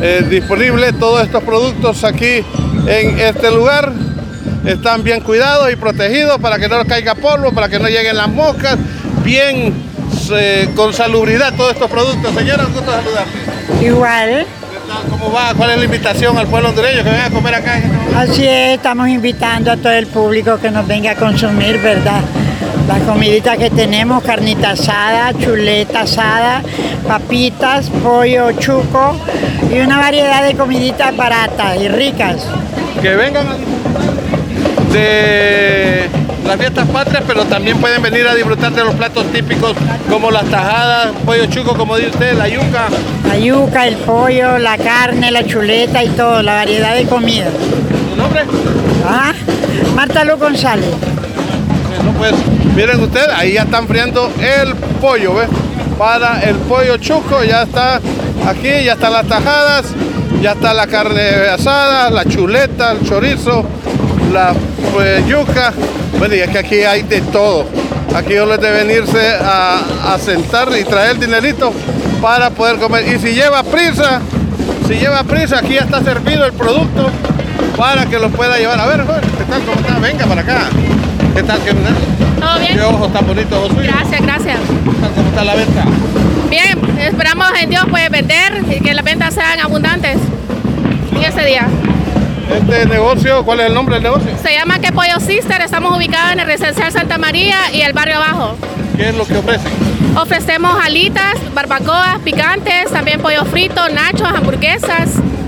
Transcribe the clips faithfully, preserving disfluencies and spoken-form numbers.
eh, disponible todos estos productos aquí en este lugar. Están bien cuidados y protegidos para que no caiga polvo, para que no lleguen las moscas, bien eh, con salubridad todos estos productos. Señora, un gusto saludarte. Igual. ¿Cómo va? ¿Cuál es la invitación al pueblo hondureño que venga a comer acá? Así es, estamos invitando a todo el público que nos venga a consumir, ¿verdad? La comidita que tenemos, carnita asada, chuleta asada, papitas, pollo chuco y una variedad de comiditas baratas y ricas. Que vengan a disfrutar de las fiestas patrias, pero también pueden venir a disfrutar de los platos típicos como las tajadas, pollo chuco, como dice usted, la yuca. La yuca, el pollo, la carne, la chuleta y todo, la variedad de comida. ¿Tu nombre? ¿Ah? Marta Luz González. Bueno, pues miren ustedes, ahí ya están friendo el pollo, ¿ves? Para el pollo chuco, ya está aquí, ya están las tajadas, ya está la carne asada, la chuleta, el chorizo, la pues, yuca. Bueno, y es que aquí hay de todo. Aquí solo es de venirse a, a sentar y traer el dinerito para poder comer. Y si lleva prisa, si lleva prisa, aquí ya está servido el producto para que lo pueda llevar. A ver, joven, ¿qué tal? ¿Cómo está? Venga para acá. ¿Qué tal? ¿Qué, ¿Todo bien? ¿Qué ojos tan bonitos, ojos suyos? Gracias, gracias. ¿Cómo está la venta? Bien, esperamos en Dios pues vender y que las ventas sean abundantes en ese día. Este negocio, ¿cuál es el nombre del negocio? Se llama Que Pollo Sister, estamos ubicados en el Residencial Santa María y el barrio abajo. ¿Qué es lo que ofrecen? Ofrecemos alitas, barbacoas, picantes, también pollo frito, nachos, hamburguesas.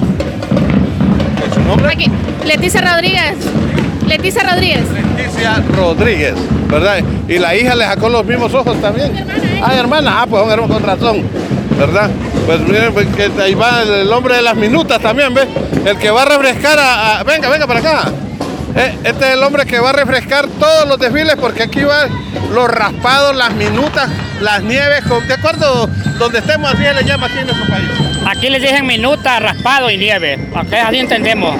¿Cuál es su nombre? Aquí, Leticia Rodríguez. Leticia Rodríguez. Leticia Rodríguez, ¿verdad? Y la hija le sacó los mismos ojos también. Mi hermana, ¿eh? Ah, hermana, ah, pues son hermanos con razón, ¿verdad? Pues miren, pues, que ahí va el, el hombre de las minutas también, ¿ves? El que va a refrescar a... a venga, venga para acá. Eh, este es el hombre que va a refrescar todos los desfiles porque aquí van los raspados, las minutas, las nieves, con, ¿de acuerdo? Donde estemos, así se le llama aquí en nuestro país. Aquí les dicen minuta, raspado y nieve. Ok, así entendemos.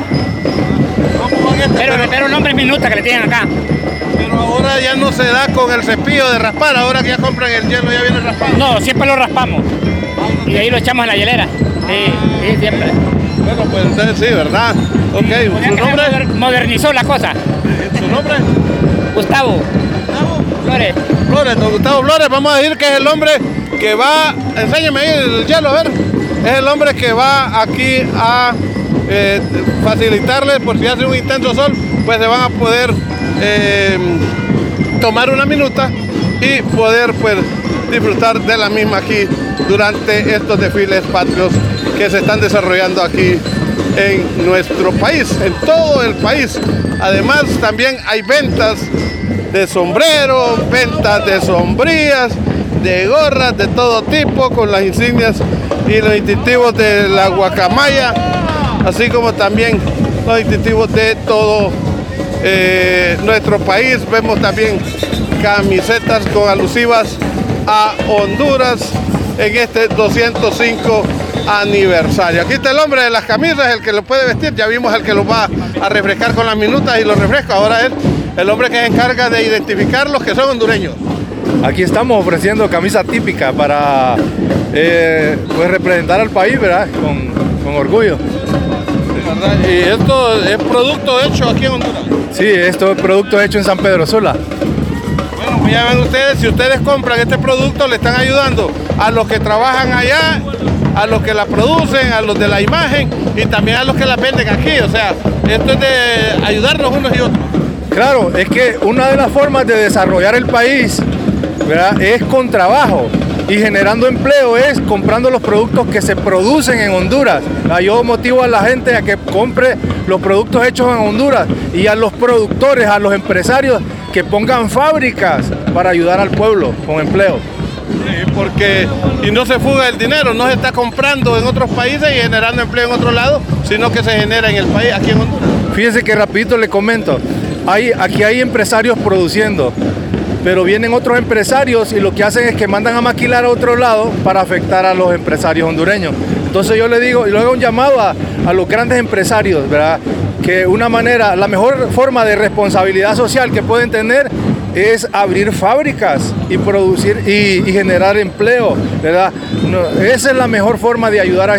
¿Cómo van este? Pero, Pero, pero el nombre es minuta que le tienen acá. pero ahora ya no se da con el cepillo de raspar, ahora que ya compran el hielo ya viene raspado. No, siempre lo raspamos. Y de ahí lo echamos en la hielera. Sí, sí, siempre. Bueno, pues entonces sí, ¿verdad? Ok, O sea ¿su que se nombre? moder- modernizó la cosa. ¿Su nombre? Gustavo Gustavo Flores. Flores, don Gustavo Flores, vamos a decir que es el hombre que va, enséñeme ahí el hielo, a ver, es el hombre que va aquí a eh, facilitarles, por si hace un intenso sol, pues se van a poder eh, tomar una minuta y poder pues disfrutar de la misma aquí durante estos desfiles patrios que se están desarrollando aquí en nuestro país, en todo el país. Además también hay ventas de sombreros, ventas de sombrillas, de gorras de todo tipo con las insignias y los distintivos de la guacamaya, así como también los distintivos de todo eh, nuestro país. Vemos también camisetas con alusivas a Honduras en este doscientos cinco aniversario. Aquí está el hombre de las camisas, el que lo puede vestir. Ya vimos el que lo va a refrescar con las minutas y los refresca. Ahora es el hombre que se encarga de identificar los que son hondureños. Aquí estamos ofreciendo camisa típica para eh, pues representar al país, ¿verdad? Con, con orgullo. ¿Verdad? Y esto es producto hecho aquí en Honduras. Sí, esto es producto hecho en San Pedro Sula. Bueno, pues ya ven ustedes, si ustedes compran este producto, le están ayudando a los que trabajan allá, a los que la producen, a los de la imagen y también a los que la venden aquí. O sea, esto es de ayudarnos unos y otros. Claro, es que una de las formas de desarrollar el país, ¿verdad?, es con trabajo y generando empleo, es comprando los productos que se producen en Honduras. Yo motivo a la gente a que compre los productos hechos en Honduras y a los productores, a los empresarios que pongan fábricas para ayudar al pueblo con empleo. Sí, porque y no se fuga el dinero, no se está comprando en otros países y generando empleo en otro lado, sino que se genera en el país, aquí en Honduras. Fíjense que rapidito le comento, hay, aquí hay empresarios produciendo, pero vienen otros empresarios y lo que hacen es que mandan a maquilar a otro lado para afectar a los empresarios hondureños. Entonces yo le digo, y luego un llamado a, a los grandes empresarios, ¿verdad?, que una manera, la mejor forma de responsabilidad social que pueden tener es abrir fábricas y producir y, y generar empleo, ¿verdad? No, esa es la mejor forma de ayudar a